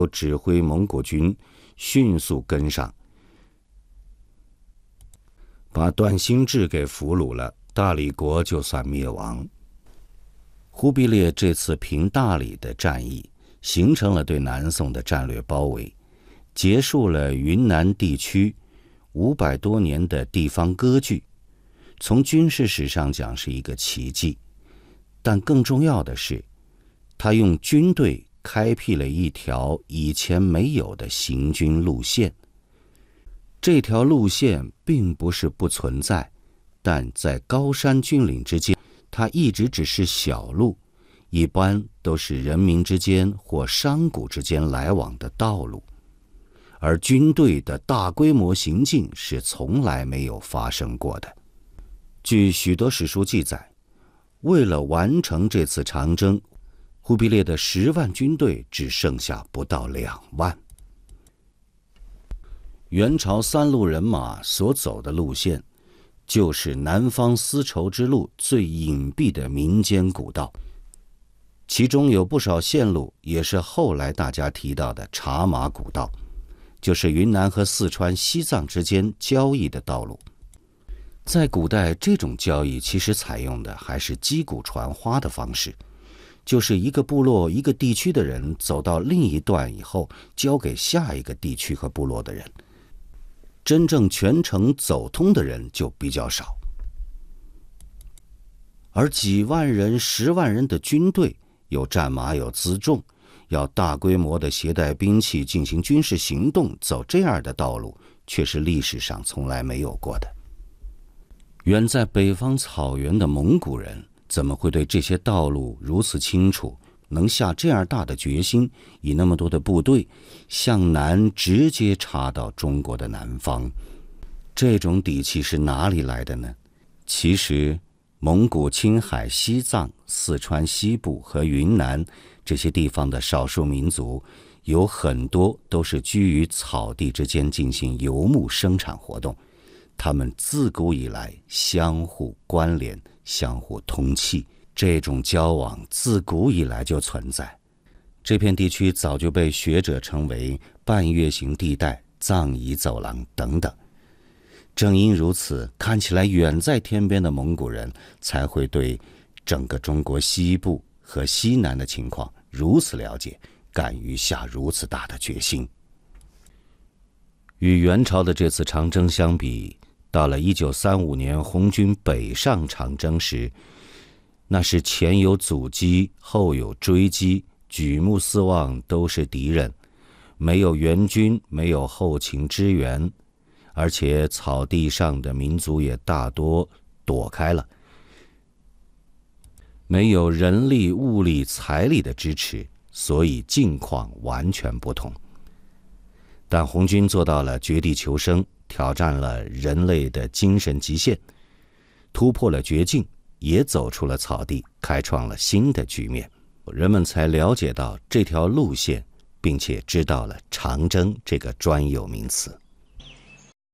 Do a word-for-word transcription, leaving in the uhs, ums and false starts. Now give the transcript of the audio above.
指挥蒙古军迅速跟上，把段兴志给俘虏了，大理国就算灭亡。忽必烈这次平大理的战役，形成了对南宋的战略包围，结束了云南地区五百多年的地方割据。从军事史上讲是一个奇迹，但更重要的是，他用军队开辟了一条以前没有的行军路线。这条路线并不是不存在，但在高山峻岭之间，它一直只是小路，一般都是人民之间或商贾之间来往的道路，而军队的大规模行进是从来没有发生过的。据许多史书记载，为了完成这次长征，忽必烈的十万军队只剩下不到两万。元朝三路人马所走的路线，就是南方丝绸之路最隐蔽的民间古道，其中有不少线路也是后来大家提到的茶马古道，就是云南和四川、西藏之间交易的道路。在古代，这种交易其实采用的还是击鼓传花的方式，就是一个部落、一个地区的人走到另一段以后，交给下一个地区和部落的人，真正全程走通的人就比较少。而几万人、十万人的军队，有战马，有辎重，要大规模的携带兵器进行军事行动，走这样的道路，却是历史上从来没有过的。远在北方草原的蒙古人怎么会对这些道路如此清楚，能下这样大的决心，以那么多的部队向南直接插到中国的南方？这种底气是哪里来的呢？其实蒙古、青海、西藏、四川西部和云南这些地方的少数民族，有很多都是居于草地之间进行游牧生产活动，他们自古以来相互关联、相互通气，这种交往自古以来就存在。这片地区早就被学者称为半月形地带、藏夷走廊等等。正因如此，看起来远在天边的蒙古人才会对整个中国西部和西南的情况如此了解，敢于下如此大的决心。与元朝的这次长征相比，到了一九三五年红军北上长征时，那是前有阻击，后有追击，举目四望都是敌人，没有援军，没有后勤支援，而且草地上的民族也大多躲开了，没有人力、物力、财力的支持，所以境况完全不同。但红军做到了绝地求生，挑战了人类的精神极限，突破了绝境，也走出了草地，开创了新的局面。人们才了解到这条路线，并且知道了长征这个专有名词。